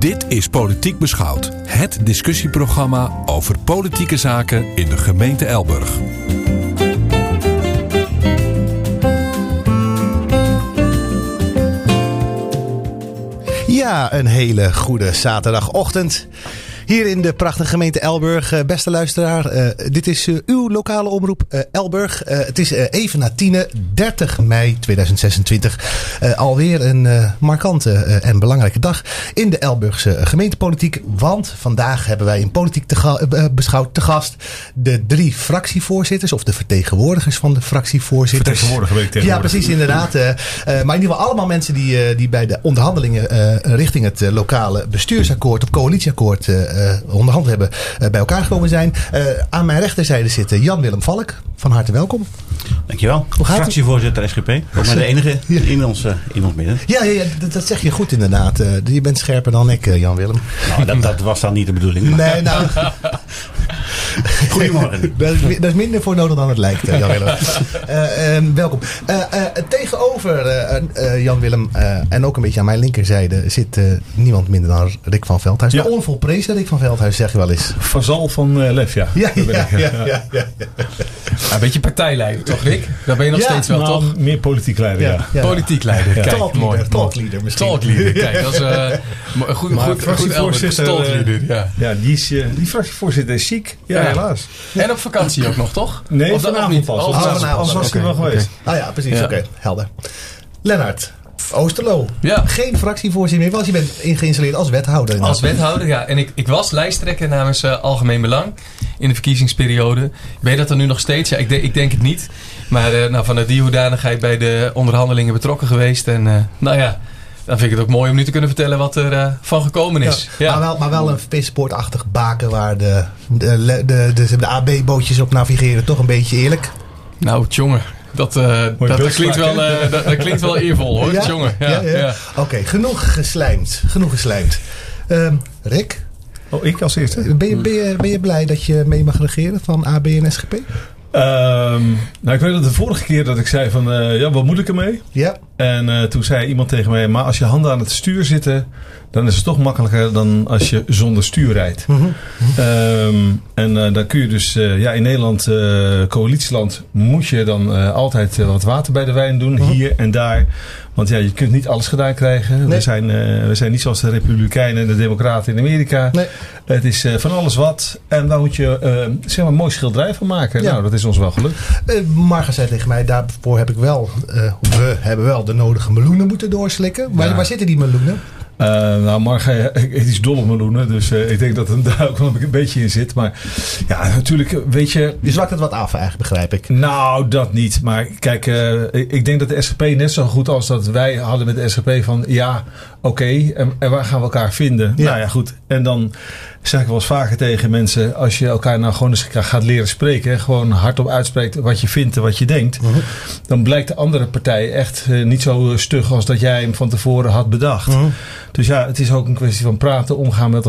Dit is Politiek Beschouwd, het discussieprogramma over politieke zaken in de gemeente Elburg. Ja, een hele goede zaterdagochtend. Hier in de prachtige gemeente Elburg. Beste luisteraar, dit is uw lokale omroep Elburg. Het is even na 30 mei 2026. Alweer een markante en belangrijke dag in de Elburgse gemeentepolitiek. Want vandaag hebben wij in Politiek Beschouwd te gast de 3 fractievoorzitters. Of de vertegenwoordigers van de fractievoorzitters. Vertegenwoordiger weet ik tegenwoordig. Ja, precies, inderdaad. Maar in ieder geval allemaal mensen die bij de onderhandelingen richting het lokale bestuursakkoord of coalitieakkoord onderhand hebben bij elkaar gekomen zijn. Aan mijn rechterzijde zit Jan-Willem Valk. Van harte welkom. Dankjewel. Hoe gaat Fractievoorzitter SGP. Ook maar de enige in ons midden. Ja, dat zeg je goed inderdaad. Je bent scherper dan ik, Jan-Willem. Nou, dat was dan niet de bedoeling. Maar... Nee, nou... Goedemorgen. Daar is minder voor nodig dan het lijkt, Jan-Willem. Welkom. Tegenover Jan-Willem en ook een beetje aan mijn linkerzijde zit niemand minder dan Rick van Veldhuis. Ja. De onvolprezen Rick van Veldhuis, zeg je wel eens. Vazal van Lef, ja. Ja. Een beetje partijleider, toch Rick? Daar ben je nog steeds wel, toch? Meer politiek leider, ja. Politiek leider, kijk, mooi. Talkleader misschien. Talkleader, kijk, dat is een goed fractievoorzitter. Ja, die fractievoorzitter is ziek. Ja, helaas. En op vakantie ook nog, toch? Nee, of dat nog niet? Anders was ik er wel geweest. Ah ja, precies. Ja. Oké, helder. Lennart Oosterlo. Ja. Geen fractievoorzitter meer, want je bent geïnstalleerd als wethouder. Als wethouder, ja. En ik was lijsttrekker namens Algemeen Belang in de verkiezingsperiode. Ben je dat er nu nog steeds? Ja, ik denk het niet. Maar vanuit die hoedanigheid bij de onderhandelingen betrokken geweest. En dan vind ik het ook mooi om nu te kunnen vertellen wat er van gekomen is. Ja. Ja. Maar wel een vispoortachtig baken waar de AB-bootjes op navigeren. Toch een beetje eerlijk. Nou, jongen. Dat klinkt wel eervol, hoor. Ja? Jongen. Ja. Oké, genoeg geslijmd. Rick? Oh, ik als eerste? Ben je blij dat je mee mag regeren van AB en SGP? Ik weet dat de vorige keer dat ik zei van, wat moet ik ermee? Ja. En toen zei iemand tegen mij, maar als je handen aan het stuur zitten, dan is het toch makkelijker dan als je zonder stuur rijdt. Mm-hmm. Dan kun je dus, in Nederland, coalitieland, moet je dan altijd wat water bij de wijn doen, hier en daar. Want je kunt niet alles gedaan krijgen. Nee. We zijn niet zoals de Republikeinen en de Democraten in Amerika. Nee. Het is van alles wat. En daar moet je een mooi schilderij van maken. Ja. Nou, dat is ons wel gelukt. Marga zei tegen mij, daarvoor heb ik we hebben wel de nodige meloenen moeten doorslikken. Waar zitten die meloenen? Marga is dol op meloenen. Dus ik denk dat het daar ook wel een beetje in zit. Maar ja, natuurlijk, weet je... Je zwakt het wat af eigenlijk, begrijp ik. Nou, dat niet. Maar kijk, ik denk dat de SGP net zo goed als dat wij hadden met de SGP van... Ja, oké, en waar gaan we elkaar vinden? Ja. Nou ja, goed. En dan zeg ik wel eens vaker tegen mensen... Als je elkaar nou gewoon eens gaat leren spreken... Gewoon hardop uitspreekt wat je vindt en wat je denkt... Dan blijkt de andere partij echt niet zo stug als dat jij hem van tevoren had bedacht. Dus ja, het is ook een kwestie van praten, omgaan met